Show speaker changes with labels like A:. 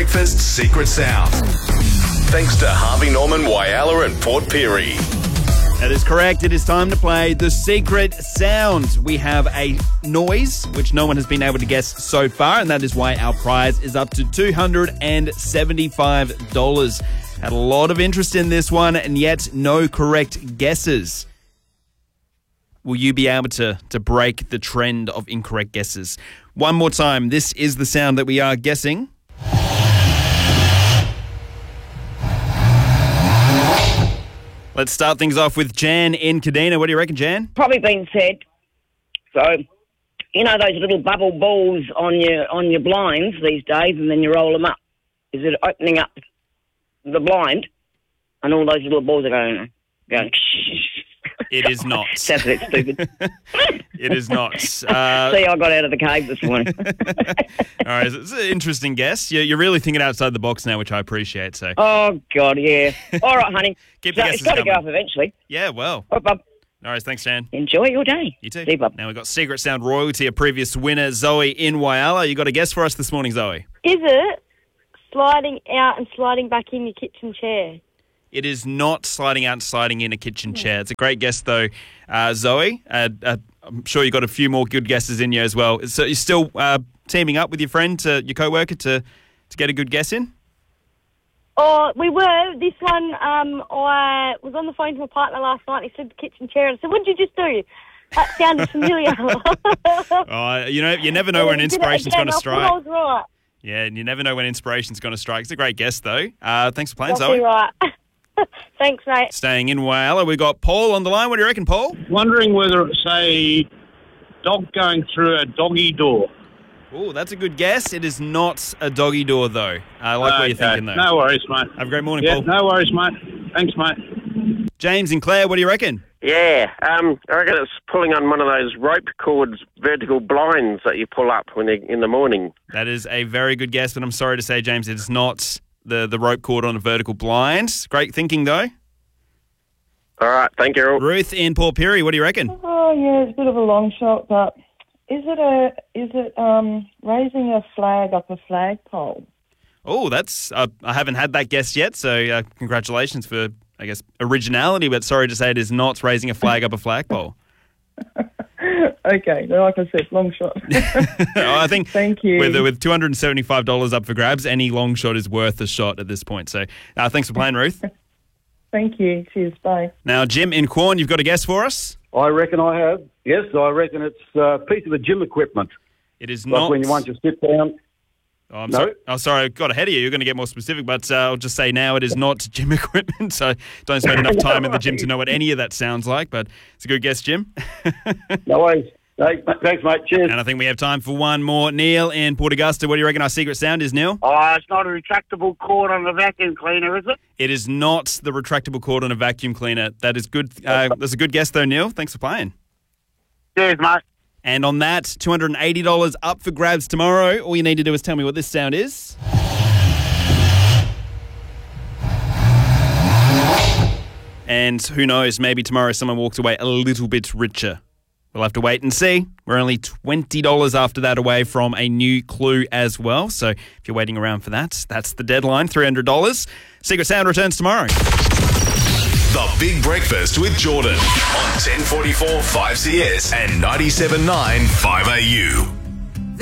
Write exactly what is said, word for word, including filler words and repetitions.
A: Breakfast Secret Sound. Thanks to Harvey Norman, Whyalla and Port Pirie.
B: That is correct. It is time to play the secret sound. We have a noise, which no one has been able to guess so far, and that is why our prize is up to two hundred seventy-five dollars. Had a lot of interest in this one, and yet no correct guesses. Will you be able to, to break the trend of incorrect guesses? One more time. This is the sound that we are guessing. Let's start things off with Jan in Kadina. What do you reckon, Jan?
C: Probably been said. So, you know those little bubble balls on your on your blinds these days, and then you roll them up. Is it opening up the blind, and all those little balls are going going?
B: It is not.
C: Sounds a bit stupid.
B: It is not. Uh,
C: See, I got out of the cave this morning.
B: All right, it's an interesting guess. You're, you're really thinking outside the box now, which I appreciate. So.
C: Oh, God, yeah. All right, honey.
B: Keep
C: so
B: the guesses
C: it's got to
B: coming.
C: go up eventually.
B: Yeah, well.
C: Bye, Bub.
B: All right, thanks, Jan.
C: Enjoy your day.
B: You too.
C: See you, Bub.
B: Now we've got Secret Sound royalty, a previous winner, Zoe in Whyalla. You got a guess for us this morning, Zoe?
D: Is it sliding out and sliding back in your kitchen chair?
B: It is not sliding out and sliding in a kitchen chair. It's a great guess, though, uh, Zoe. Uh, uh, I'm sure you got a few more good guesses in you as well. So you're still uh, teaming up with your friend, to, your co-worker, to, to get a good guess in?
D: Oh, we were. This one, um, I was on the phone to my partner last night. He said the kitchen chair. And I said, what did you just do? That sounded familiar.
B: Oh, you know, you never know when inspiration's going to strike.
D: I was right.
B: Yeah, and you never know when inspiration's going to strike. It's a great guess, though. Uh, thanks for playing,
D: That's
B: Zoe.
D: right. Thanks, mate.
B: Staying in Whyalla, we've got Paul on the line. What do you reckon, Paul?
E: Wondering whether it's a dog going through a doggy door.
B: Oh, that's a good guess. It is not a doggy door, though. I like what you're
E: Okay.
B: thinking, though.
E: No worries, mate.
B: Have a great morning,
E: Yeah,
B: Paul.
E: no worries, mate. Thanks, mate.
B: James and Claire, what do you reckon?
F: Yeah, um, I reckon it's pulling on one of those rope cords, vertical blinds that you pull up when they, in the morning.
B: That is a very good guess, but I'm sorry to say, James, it is not the, the rope cord on a vertical blind. Great thinking, though.
F: All right, thank you.
B: Ruth in Port Pirie, what do you reckon?
G: Oh yeah, it's a bit of a long shot, but is it a is it um raising a flag up a flagpole?
B: Oh, that's uh, I haven't had that guess yet, so uh, congratulations for, I guess, originality, but sorry to say it is not raising a flag up a flagpole.
G: Okay, like I said, long shot.
B: I think
G: Thank you.
B: with, with two hundred seventy-five dollars up for grabs, any long shot is worth a shot at this point. So uh, thanks for playing, Ruth.
G: Thank you. Cheers. Bye.
B: Now, Jim in Quorn, you've got a guess for us?
H: I reckon I have. Yes, I reckon it's a piece of the gym equipment.
B: It is
H: Like
B: not.
H: when you want to sit down.
B: Oh, I'm
H: No?
B: sorry. Oh, sorry, I got ahead of you. You're going to get more specific, but uh, I'll just say now it is not gym equipment, so don't spend enough time in the gym to know what any of that sounds like, but it's a good guess, Jim.
H: No worries. Hey, thanks, mate. Cheers.
B: And I think we have time for one more. Neil in Port Augusta, what do you reckon our secret sound is, Neil?
E: Oh, it's not a retractable cord on the vacuum cleaner, is it?
B: It is not the retractable cord on a vacuum cleaner. That is good. Uh, that's a good guess, though, Neil. Thanks for playing.
E: Cheers, mate.
B: And on that, two hundred eighty dollars up for grabs tomorrow. All you need to do is tell me what this sound is. And who knows, maybe tomorrow someone walks away a little bit richer. We'll have to wait and see. We're only twenty dollars after that away from a new clue as well. So if you're waiting around for that, that's the deadline, three hundred dollars. Secret Sound returns tomorrow.
A: The Big Breakfast with Jordan on ten forty-four five C S and ninety-seven point nine five A U.